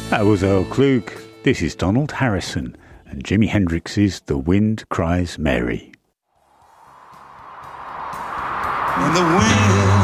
That was Earl Klug. This is Donald Harrison and Jimi Hendrix's The Wind Cries Mary. And the wind